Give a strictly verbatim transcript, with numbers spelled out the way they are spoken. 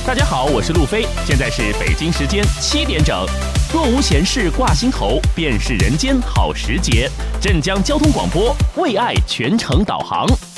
大家好，我是路飞，现在是北京时间七点整。若无闲事挂心头，便是人间好时节。镇江交通广播为爱全程导航。